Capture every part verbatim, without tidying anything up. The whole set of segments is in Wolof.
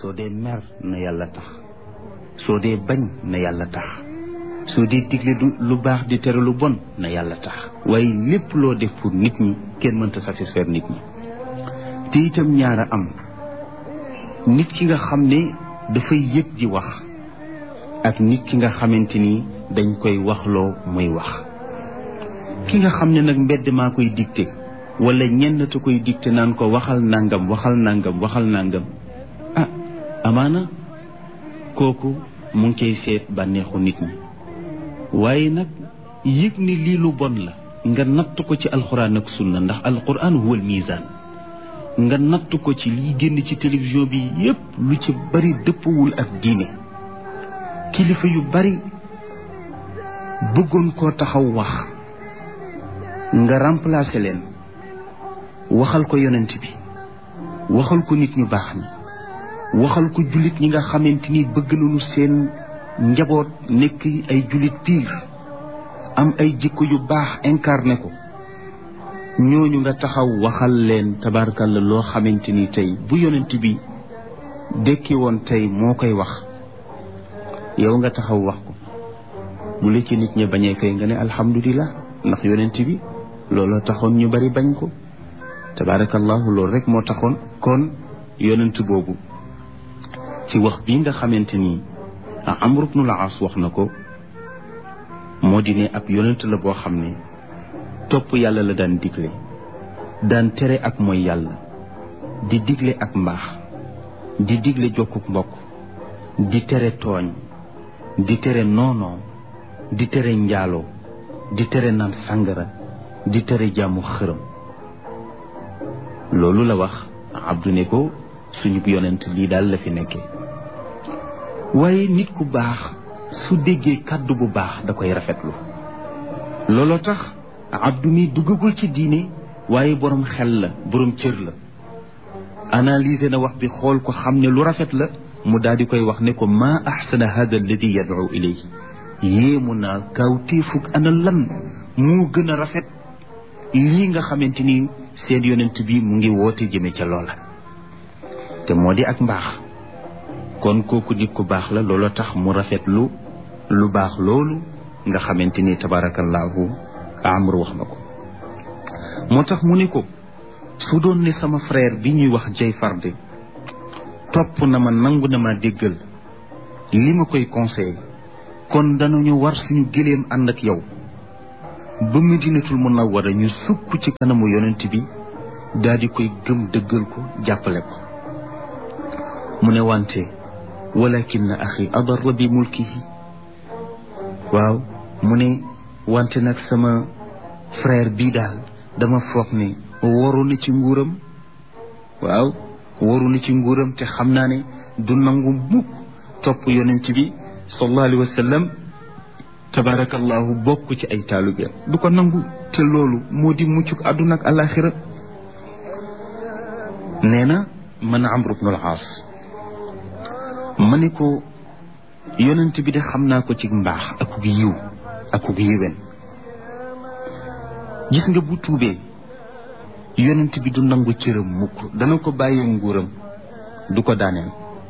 soo dee mer na yàlla tax soo dee bañ na yàlla tax soo dee digle du lu baax di tere lu bon na yàlla tax waaye lépp loo def pour nit ñi kenn mënta satisfaire nit ñi. te itam ñaara am nit ki nga xam ne dafay yëg di wax ak nit ki nga xamante ni dañ koy waxloo muy wax. ki nga xam ne nag mbedd maa koy dicté wala ñenn te koy dicté naan ko waxal nangam waxal nangam waxal nangam ah amaana kooku mu ngi koy seet bànneexu nit ñi waaye nag yëg ni lii lu bon la nga natt ko ci alxuraan ak sunna ndax alxuraan huwal miisaan nga natt ko ci liy génn ci télévision bi yépp lu ci bari dëppwul ak diine kilifa yu bari bëggoon koo taxaw wax nga remplacer leen waxal ko yonent bi waxal ko nit ñu baax ñi waxal ko jullit ñi nga xamante ni bëgg nañu seen njaboot nekk ay jullit piir am ay jikko yu baax incarné ko ñooñu nga taxaw waxal leen tabarkalla loo xamante ni tey bu yonent bi dekki woon tey moo koy wax yow nga taxaw wax ko bu la ci nit ñi bañee kay nga ne alhamdulillah ndax yonent bi looloo taxoon ñu bari bañ ko tabarakallahu loolu rek moo taxoon kon yonent boobu ci wax bii nga xamante ni Amr ibn al-As wax na ko moo di ne ab yonent la boo xam ne topp yàlla la daan digle daan tere ak mooy yàlla di digle ak mbaax di digle jokkuk mbokk di tere tooñ di tere noonoo di tere njaaloo di tere naan sàngara di tere jaamu xërëm loolu la wax abdu ne ko suñu yonent lii daal la fi nekkee waaye nit ku baax su déggee kàddu bu baax da koy rafetlu looloo tax abdu mi duggagul ci diine waaye borom xel la borom cër la analyser na wax bi xool ko xam ne lu rafet la mu daal di koy wax ne ko maa axsana hada alladi yad'u ilayhi yéemu naa kawtéefug ana lan moo gën a rafet lii nga xamante ni seen yonent bi mu ngi woote jëme ca loola te moo di ak mbaax kon kooku nit ku baax la looloo tax mu rafet lu lu baax loolu nga xamante ni tabarakallahu amru wax na ko moo tax mu ne ko su doon ne sama frère bi ñuy wax Jayfar de topp na ma nangu na ma déggal li ma koy conseillé kon danañu war suñu gëléem ànd ak yow ba Madinatul Munawwara ñu sukk ci kanamu yonent bi daal di koy gëm dëggal ko jàppale ko mu ne wante walakin axi adarra bi mulkihi waaw mu ne wante nag sama frère bii daal dama foog ne waru na ci nguuram waaw waru na ci nguuram te xam naa ne du nangu mukk topp yonent bi sallallahu alayhi wa sallam tabarakallahu bokk ci ay taalibe du ko nangu te loolu moo di muccuk àdduna ak alaxira nee na man Amr ibn al-As ma ne ko yonent bi de xam naa ko ci mbaax akub yiw akub yiwen gis nga bu tuubee yonent bi du nangu cëram mukk dana ko bàyyee nguuram du ko daaneel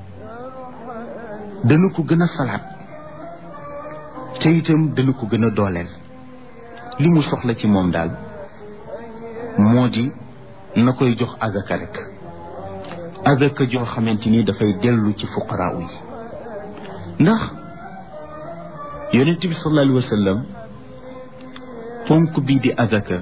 dana ko gën a falaat te itam dana ko gën a dooleel li mu soxla ci moom daal moo di na koy jox azaka rek azaka joo xamante ni dafay dellu ci fuqaraaw yi ndax yonent bi sallallahu alayhi wa sallam ponk bii di azaka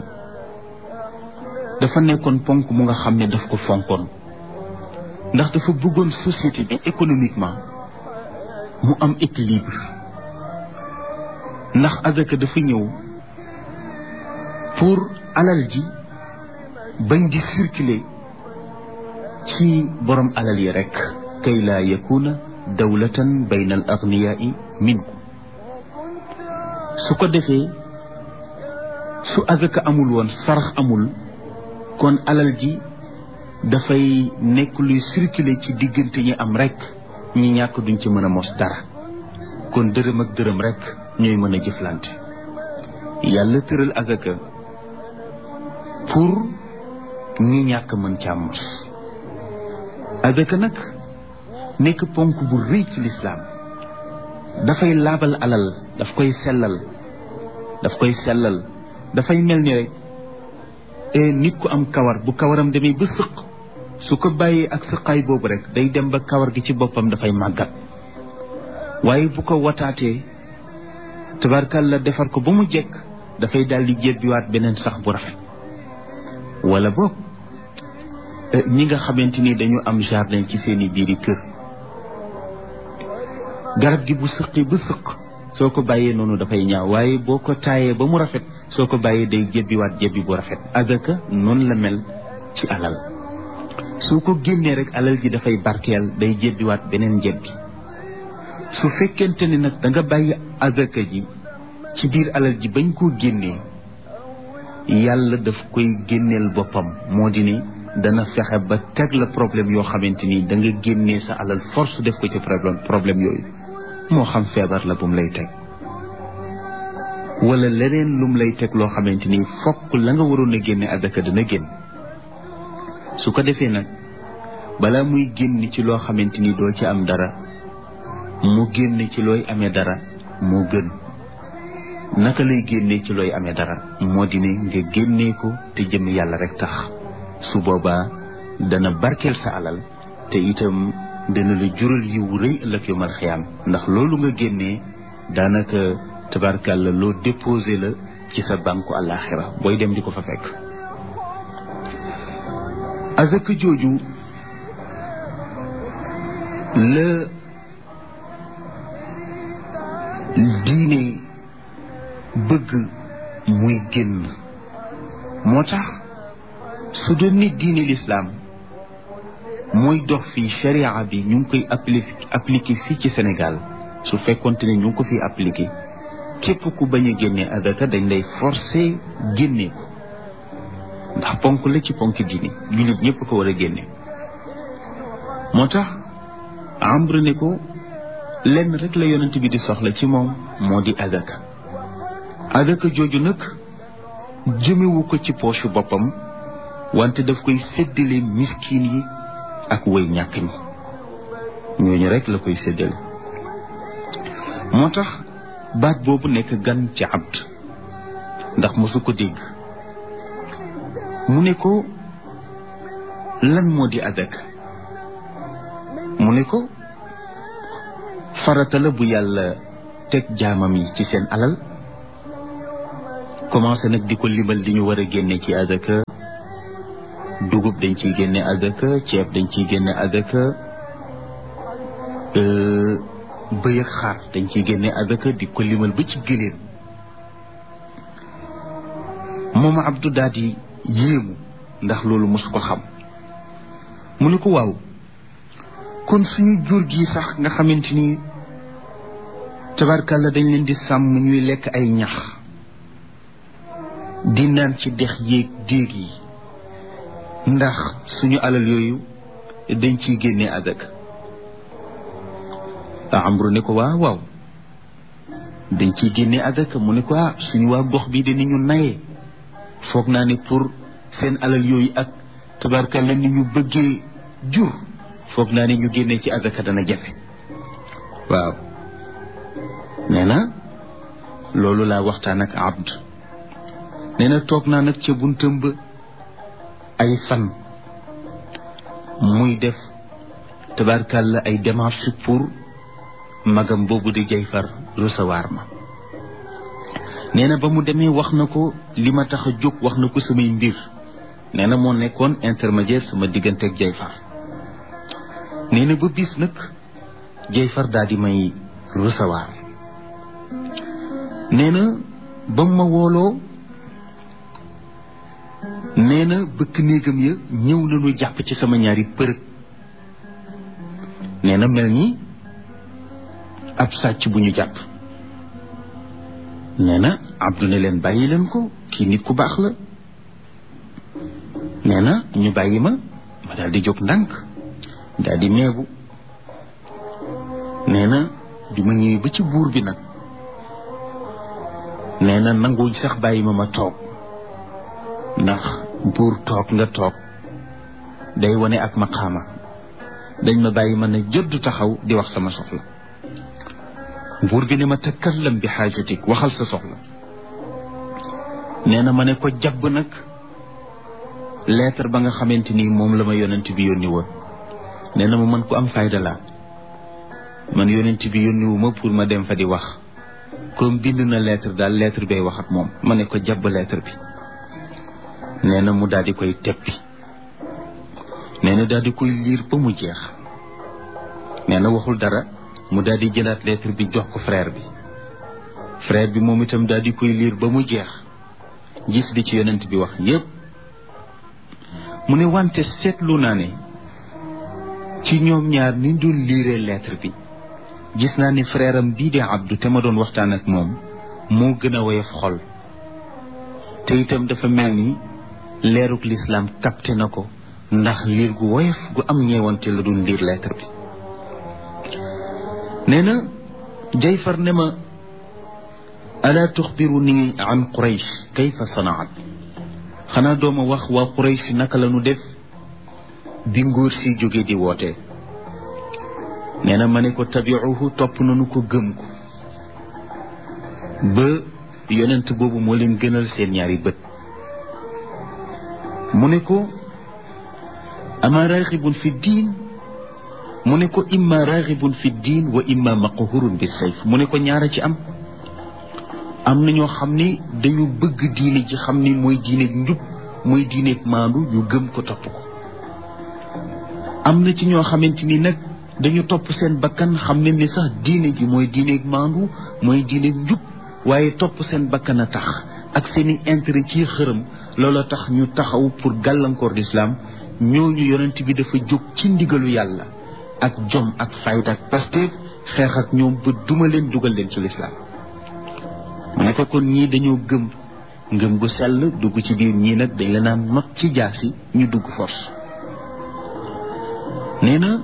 dafa nekkoon ponk mu nga xam ne daf ko fonkoon ndax dafa bëggoon société bi économiquement mu am équilibre ndax azaka dafa ñëw pour alal ji bañ di circuler ci borom alal yi rek kay laa yakuna dawlatan bayna al agniyaai minkum su ko defee su azaka amul woon sarax amul kon alal ji dafay nekk luy circuler ci diggante ñi am rek ñi ñàkk duñ ci mën a mos dara kon dërëm ak dërëm rek ñooy mën a jëflante yàlla tëral azaka pour ñi ñàkk mën caa mos azaka nag nekk ponk bu rëy ci lislaam dafay laabal alal daf koy sellal daf koy sellal dafay mel ni rek nit ku am kawar bu kawaram demee ba sëq su ko bàyyee ak sëqaay boobu rek day dem ba kawar gi ci boppam dafay màggat waaye bu ko wataatee tabarkalla defar ko ba mu jekk dafay daal di jébbiwaat beneen sax bu rafet wala boog ñi nga xamante ni dañu am jardin ci seeni biiri kër garab gi bu sëqi ba sëq soo ko bàyyee noonu dafay ñaaw waaye boo ko taayee ba mu rafet soo ko bàyyee day jébbiwaat jébbi bu rafet azaka noonu la mel ci alal soo ko génnee rek alal ji dafay barkeel day jébbiwaat beneen jébbi su fekkente ni nag da nga bàyyi azaka ji ci biir alal ji bañ koo génnee yàlla daf koy génneel boppam moo di ni dana fexe ba teg la problème yoo xamante ni da nga génnee sa alal force def ko ci problème problème yooyu moo xam feebar la bu mu lay teg wala leneen lu mu lay teg loo xamante ni fokk la nga waroon a génne azaka dana génn su ko defee nag balaa muy génn ci loo xamante ni doo ci am dara mu génn ci looy amee dara moo gën naka lay génnee ci looy amee dara moo di ne nga génnee ko te jëm yàlla rek tax su boobaa dana barkeel sa alal te itam dana la jural yiw rëy ëllëg yomal xiyaam ndax loolu nga génnee daanaka tabarkàlla loo déposé la ci sa banku àllaaxira booy dem di ko fa fekk azaka jooju la diine bëgg muy génn moo tax su doon nit diine lislaam mooy dox fii sharia bi ñu ngi koy appliqué appliqué fii ci Sénégal su fekkonte ne ñu ngi ko fi appliqué képp ku bañ a génne azaka dañ lay forcé génne ko ndax ponk la ci ponk diine jullit ñëpp ko war a génne moo tax Amr ne ko lenn rek la yonent bi di soxla ci moom moo di azaka azaka jooju nag jëmewu ko ci poche boppam wante daf koy séddale miskin yi ak way ñàkk ñi ñooñu rek la koy séddale moo tax baat boobu nekk gan ci abd ndax mosu ko dégg mu ne ko lan moo di azaka mu ne ko farata la bu yàlla teg jaamam yi ci seen alal commencé nag di ko limal di ñu war a génne ci azaka dugub dañ ciy génne azaka ceeb dañ ciy génne azaka bëy ak xar dañ ciy génne azaka di ko limal ba ci gëléem moom Abdou daal di yéemu ndax loolu mosu ko xam mu ne ko waaw kon suñu jur gi sax nga xamante ni tabarkalla dañ leen di sàmm ñuy lekk ay ñax di naan ci dex yéeg déeg yi ndax suñu alal yooyu dañ ciy génne azaka Amru ne ko waaw waaw dañ ciy génne azaka mu ne ko ah suñu waa gox bi de ni ñu nayee foog naa ne pour seen alal yooyu ak tabarkalla ni ñu bëggee jur foog naa ne ñu génne ci azaka dana jafe waaw nee na loolu laa waxtaan ak abd nee na toog naa nag ca buntam ba ay fan muy def tabarkalla ay démarches pour magam boobu di Jayfar recevoir ma nee na ba mu demee wax na ko li ma tax a jóg wax na ko samay mbir nee na moo nekkoon intermédiaire sama diggante ak Jayfar nee na ba bis nag Jayfar daal di may recevoir nee na ba ma wooloo nee na bëkk néegam ya ñëw nañu jàpp ci sama ñaari përëg nee na mel ni ab sàcc bu ñu jàpp nee na Abdou ne leen bàyyi leen ko kii nit ku baax la nee na ñu bàyyi ma ma daal di jóg ndànk daal di meebu nee na bi ma ñëwee ba ci buur bi nag nee na nanguñ sax bàyyi ma ma toog ndax buur toog nga toog day wane ak maqaama dañ ma bàyyi ma ne jëdd taxaw di wax sama soxla. buur bi ne ma takallam bi xaajatik waxal sa soxla. nee na ma ne ko jàbb nag lettre ba nga xamante ni moom la ma yonent bi yónni woon. nee na ma man ku am fayda laa man yonent bi yónni wu ma pour ma dem fa di wax comme bind na lettre daal lettre bay wax ak moom. ma ne ko jàbb lettre bi. nee na mu daal di koy teppi. nee na daal di koy liir ba mu jeex. nee na waxul dara mu daal di jëlaat lettre bi jox ko frère bi. frère bi moom itam daal di koy liir ba mu jeex gis di ci yonent bi wax yépp. mu ne wante seetlu naa ne ci ñoom ñaar ni doon liiree lettre bi gis naa ni frère am bii di Abdou te ma doon waxtaan ak moom moo gën a woyof xol. te itam dafa mel ni leeruk lislaam capté na ko ndax liir gu woyof gu am ñeewante la doon liir lettre bi. nee na Jayfar ne ma alaa tuxbiruni an Quraysh kayfa sanaat xanaa dooma wax waa Quraysh naka la ñu def bi nguur si jóge di woote. nee na ma ne ko tabiuhu topp nañu ko gëm ko ba yonent boobu moo leen gënal seen ñaari bët. mu ne ko ama raxibun fi diin mu ne ko imma raxibun fi diin wa imma maqhurun bi sayf. mu ne ko ñaara ci am am na ñoo xam ni dañu bëgg diine ji xam ni mooy diineeg njub mooy diineeg maandu ñu gëm ko topp ko. am na ci ñoo xamante ni nag dañu topp seen bakkan xam ne ni sax diine ji mooy diineeg maandu mooy diineeg njub waaye topp seen bakkan a tax ak seeni intérêt ci xërëm loola tax ñu taxaw pour gàllankoor l'islam. ñooñu yonent bi dafa jóg ci ndigalu yàlla ak jom ak fayda ak Pastef xeex ak ñoom ba duma leen dugal leen ci l'islam. mu ne ko kon ñii dañoo gëm ngëm gu sell dugg ci biir ñii nag dañ la naan not ci jaasi ñu dugg force. nee na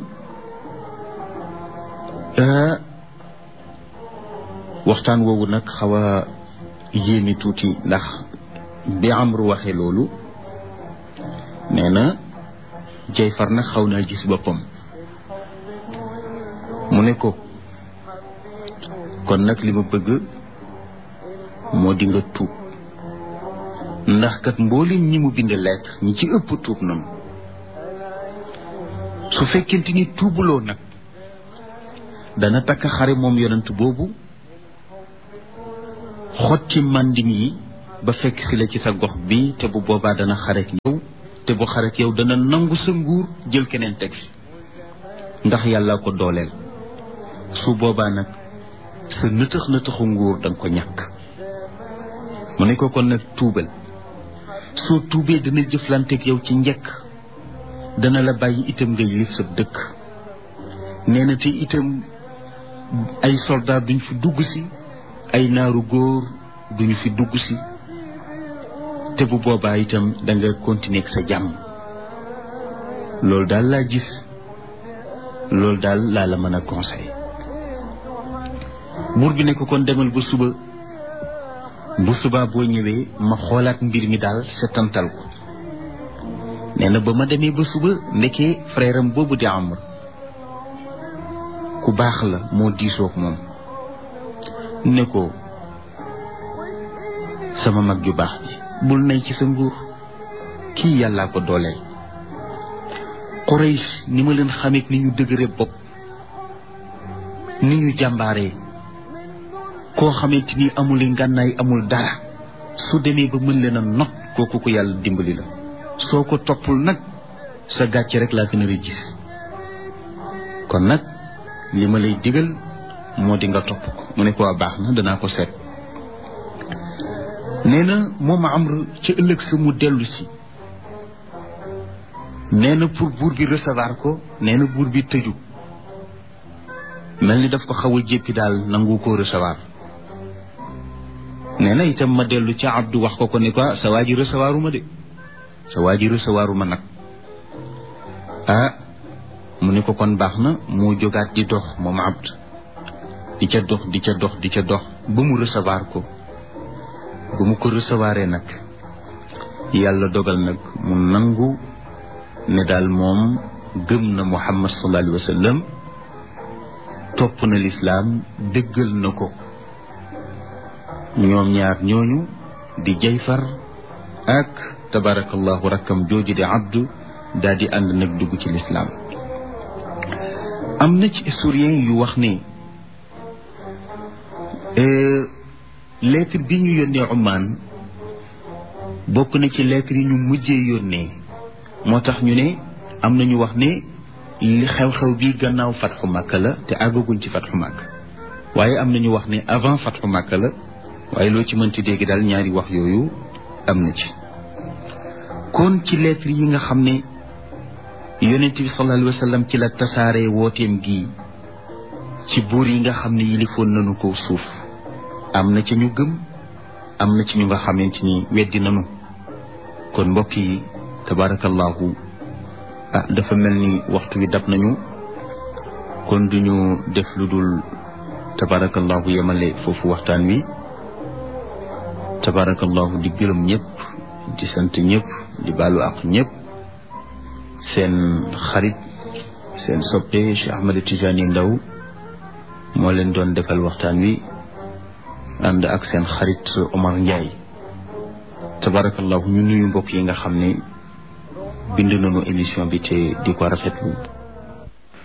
waxtaan woowu nag xaw a yéemi tuuti ndax bi Amru waxee loolu nee na Jayfar nag xaw naa gis boppam. mu ne ko kon nag li ma bëgg moo di nga tuub ndax kat mboolem ñi mu bind lettre ñi ci ëpp tuub noonu. su fekkente ni tuubuloo nag dana takk xare moom yonent boobu xotti manding yi ba fekk si la ci sa gox bi te bu boobaa dana xarek yow te bu xarek yow dana nangu sa nguur jël keneen teg fi ndax yàlla ko dooleel. su boobaa nag sa nëtëx nëtëxu nguur danga ko ñàkk. mu ne ko kon nag tuubal soo tuubee dana jëflanteeg yow ci njëkk dana la bàyyi itam ngay lif sa dëkk. nee na te itam ay soldat duñ fi dugg si ay naaru góor duñu fi dugg si te bu boobaa itam da nga continuer ak sa jàmm. loolu daal laa gis loolu daal laa la mën a conseil. buur bi ne ko kon demal ba suba bu subaa boo ñëwee ma xoolaat mbir mi daal setantal ko. nee na ba ma demee ba suba ndekee frère am boobu di Amr ku baax la moo diisoog moom ne ko sama mag ju baax ji bul nay ci sa nguur kii yàllaa ko dooleel. Quraysh ni ma leen xamee ni ñu dëgëre bopp ni ñu jàmbaaree koo xamante ni amul ngànnaay amul dara su demee ba mën leen a not kooku ko yàlla dimbali la. soo ko toppul nag sa gàcce rek laa fi nar a gis. kon nag li ma lay digal moo di nga topp ko. mu ne ko waa baax na danaa ko seet. nee na moom Amr ci ëllëg sa mu dellu si. nee na pour buur bi recevoir ko nee na buur bi tëju mel ni daf ko xaw a jéppi daal nangu koo recevoir. nee na itam ma dellu ca Abdou wax ko ko ne ko sa waa ji recevoiruma de sa waa ji recevoiruma nag. ah mu ne ko kon baax na moo jógaat di dox moom Abd di ca dox di ca dox di ca dox ba mu recevoir ko. ba mu ko recevoiree nag yàlla dogal nag mu nangu ne daal moom gëm na Muhammad sallallahu alayhi wa sallam topp na lislaam dëggal na ko. ñoom ñaar ñooñu di Jayfar ak tabarakallahu rakkam jooju di Abdu daal di ànd nag dugg ci lislaam. am na ci historien yu wax ne lettre bi ñu yónnee Oman bokk na ci lettre yi ñu mujjee yónnee. moo tax ñu ne am na ñu wax ne li xew-xew bi gannaaw fatxu Makka la te àggaguñ ci fatxu Makka, waaye am na ñu wax ne avant fatxu Makka la, waaye loo ci mënti dégg daal ñaari wax yooyu am na ci. kon ci lettre yi nga xam ne yonent bi sallallahu alayhi wa sallam ci la tasaare wooteem gi ci buur yi nga xam ne yilifoon nañu ko suuf, am na ci ñu gëm, am na ci ñu nga xamante ni weddi nañu. kon mbokk yi tabarakallahu ah dafa mel ni waxtu wi dab nañu, kon duñu def lu dul tabarakallahu yemale foofu waxtaan wi. tabarakallahu di gërëm ñëpp, di sant ñëpp, di baalu ak ñëpp. seen xarit seen soppe Cheikh Ahmed Tidiane Ndao moo leen doon defal waxtaan wi ànd ak seen xarit Omar Ndiaye. tabarakallahu ñu nuyu mbokk yi nga xam ne bind nañu émission bi te di ko rafetlu.